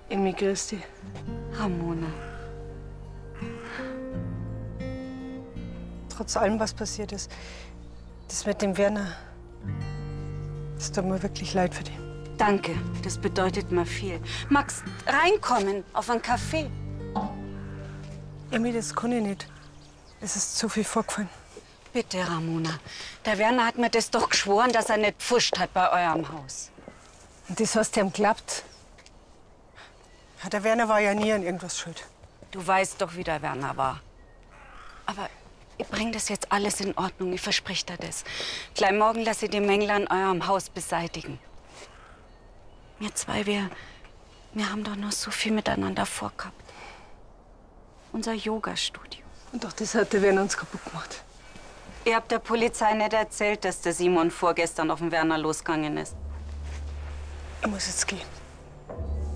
Emmy, grüß dich. Ramona. Trotz allem, was passiert ist, das mit dem Werner, das tut mir wirklich leid für dich. Danke, das bedeutet mir viel. Magst reinkommen auf einen Kaffee? Emmy, das kann ich nicht. Es ist zu viel vorgefallen. Bitte, Ramona. Der Werner hat mir das doch geschworen, dass er nicht pfuscht hat bei eurem Haus. Und das hast du ihm geglaubt? Ja, der Werner war ja nie an irgendwas schuld. Du weißt doch, wie der Werner war. Aber ich bring das jetzt alles in Ordnung, ich versprich dir das. Gleich morgen lasse ich die Mängel an eurem Haus beseitigen. Wir zwei, wir haben doch noch so viel miteinander vorgehabt. Unser Yoga-Studio. Und doch das hat der Werner uns kaputt gemacht. Ihr habt der Polizei nicht erzählt, dass der Simon vorgestern auf den Werner losgegangen ist. Ich muss jetzt gehen.